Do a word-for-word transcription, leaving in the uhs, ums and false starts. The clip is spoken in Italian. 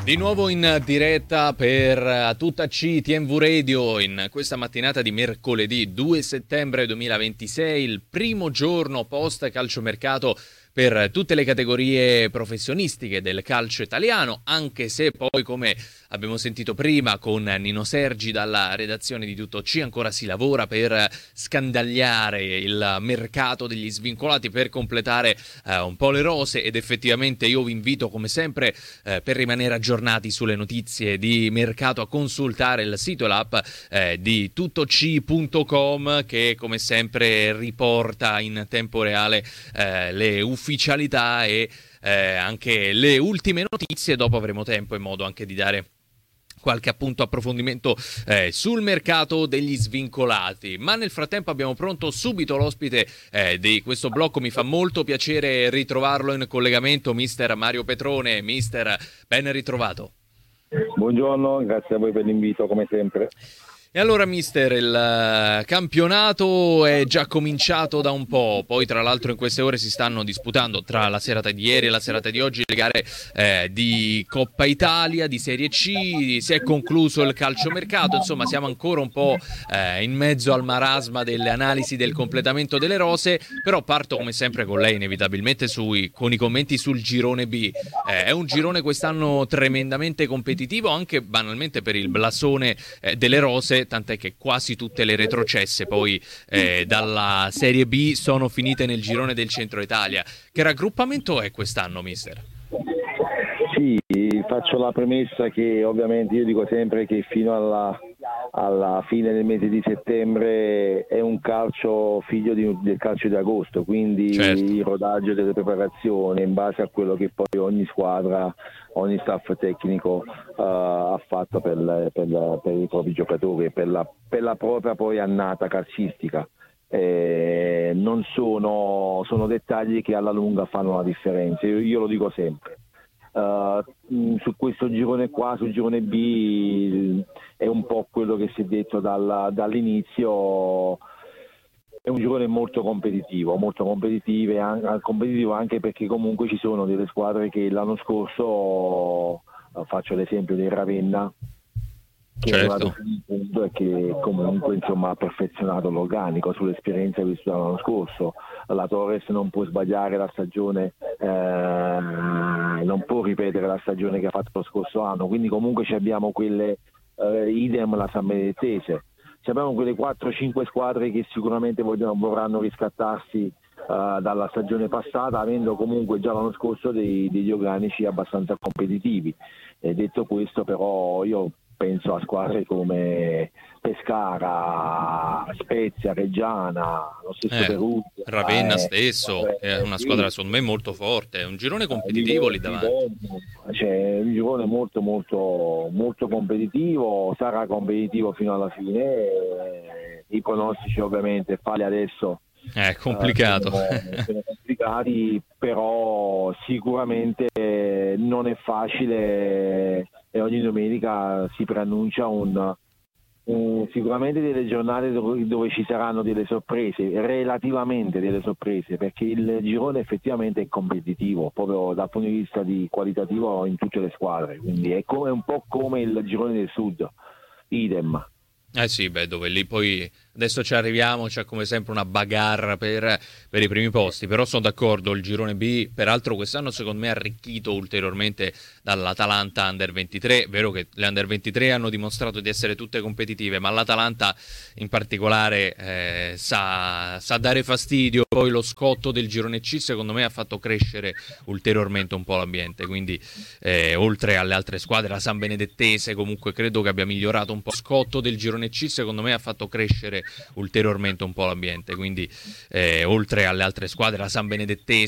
Di nuovo in diretta per tutta C T M V Radio in questa mattinata di mercoledì due settembre duemilaventisei, il primo giorno post calciomercato per tutte le categorie professionistiche del calcio italiano, anche se poi, come abbiamo sentito prima con Nino Sergi dalla redazione di Tutto C, ancora si lavora per scandagliare il mercato degli svincolati, per completare eh, un po' le rose, ed effettivamente io vi invito come sempre eh, per rimanere aggiornati sulle notizie di mercato a consultare il sito e l'app eh, di tuttoc punto com, che come sempre riporta in tempo reale eh, le ufficialità e eh, anche le ultime notizie. Dopo avremo tempo e modo anche di dare qualche appunto approfondimento eh, sul mercato degli svincolati, ma nel frattempo abbiamo pronto subito l'ospite eh, di questo blocco. Mi fa molto piacere ritrovarlo in collegamento, mister Mario Petrone. Mister, ben ritrovato. Buongiorno, grazie a voi per l'invito come sempre. E allora mister, il campionato è già cominciato da un po', poi tra l'altro in queste ore si stanno disputando, tra la serata di ieri e la serata di oggi, le gare eh, di Coppa Italia, di Serie C, si è concluso il calciomercato, insomma siamo ancora un po' eh, in mezzo al marasma delle analisi del completamento delle rose, però parto come sempre con lei inevitabilmente sui, con i commenti sul girone B. Eh, è un girone quest'anno tremendamente competitivo, anche banalmente per il blasone eh, delle rose, tant'è che quasi tutte le retrocesse poi eh, dalla Serie B sono finite nel girone del Centro Italia. Che raggruppamento è quest'anno, mister? Sì, faccio la premessa che ovviamente io dico sempre che fino alla, alla fine del mese di settembre è un calcio figlio di, del calcio di agosto, quindi certo, il rodaggio delle preparazioni in base a quello che poi ogni squadra, ogni staff tecnico uh, ha fatto per, per, per i propri giocatori, per la, per la propria poi annata calcistica. Eh, non sono, sono dettagli che alla lunga fanno la differenza, io, io lo dico sempre. Uh, su questo girone qua, sul girone B, è un po' quello che si è detto dalla, dall'inizio. È un girone molto competitivo, molto competitivo, anche, competitivo anche perché comunque ci sono delle squadre che l'anno scorso, faccio l'esempio del Ravenna, che certo, è arrivato fino in punto e che comunque insomma ha perfezionato l'organico sull'esperienza vissuta l'anno scorso. La Torres non può sbagliare la stagione, eh, non può ripetere la stagione che ha fatto lo scorso anno, quindi comunque ci abbiamo quelle, eh, idem la San Benedettese, ci abbiamo quelle quattro cinque squadre che sicuramente vogliono, vorranno riscattarsi uh, dalla stagione passata, avendo comunque già l'anno scorso dei, degli organici abbastanza competitivi. E detto questo, però, io penso a squadre come Pescara, Spezia, Reggiana, lo stesso eh, Perugia, Ravenna eh, stesso, eh, è una sì, squadra secondo me molto forte, è un girone competitivo lì davanti. C'è un girone molto molto molto competitivo, sarà competitivo fino alla fine, eh, i pronostici ovviamente farli adesso è complicato, uh, sono, sono complicati, però sicuramente non è facile e ogni domenica si preannuncia un, un sicuramente delle giornate dove, dove ci saranno delle sorprese, relativamente delle sorprese, perché il girone effettivamente è competitivo proprio dal punto di vista di qualitativo in tutte le squadre, quindi è come un po' come il girone del sud, idem. Eh sì, beh, dove lì poi adesso ci arriviamo, c'è come sempre una bagarre per, per i primi posti, però sono d'accordo, il girone B peraltro quest'anno secondo me è arricchito ulteriormente dall'Atalanta Under ventitré. È vero che le Under ventitré hanno dimostrato di essere tutte competitive, ma l'Atalanta in particolare eh, sa, sa dare fastidio. Poi lo scotto del girone C secondo me ha fatto crescere ulteriormente un po' l'ambiente, quindi eh, oltre alle altre squadre, la San Benedettese comunque credo che abbia migliorato un po'. Lo scotto del girone C secondo me ha fatto crescere ulteriormente un po' l'ambiente, quindi eh, oltre alle altre squadre, la San Benedettese